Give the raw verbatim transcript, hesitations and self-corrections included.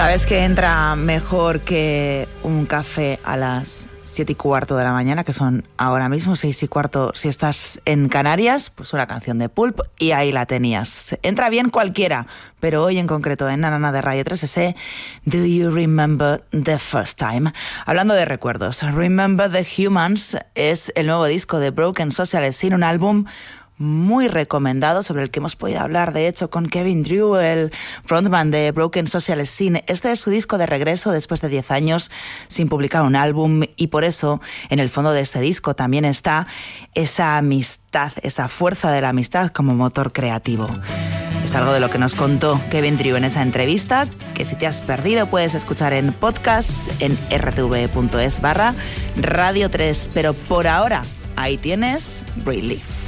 ¿Sabes que entra mejor que un café a las siete y cuarto de la mañana, que son ahora mismo seis y cuarto si estás en Canarias? Pues una canción de Pulp y ahí la tenías. Entra bien cualquiera, pero hoy en concreto en Nanana de Radio tres ese, Do You Remember the First Time? Hablando de recuerdos, Remember the Humans es el nuevo disco de Broken Social Scene, un álbum muy recomendado, sobre el que hemos podido hablar, de hecho, con Kevin Drew, el frontman de Broken Social Scene. Este es su disco de regreso después de diez años sin publicar un álbum, y por eso en el fondo de este disco también está esa amistad, esa fuerza de la amistad como motor creativo. Es algo de lo que nos contó Kevin Drew en esa entrevista, que si te has perdido puedes escuchar en podcast en r t v punto es barra Radio tres. Pero por ahora, ahí tienes Relief.